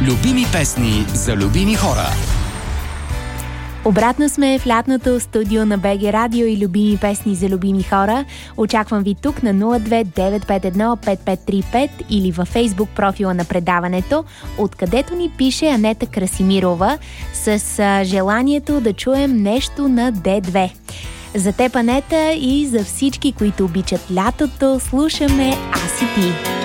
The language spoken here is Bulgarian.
Любими песни за любими хора. Обратно сме в лятното студио на БГ Радио и любими песни за любими хора. Очаквам ви тук на 02-951-5535 или във Фейсбук профила на предаването, откъдето ни пише Анета Красимирова с желанието да чуем нещо на Д2. За теб, Анета, и за всички, които обичат лятото, слушаме Аз и ти.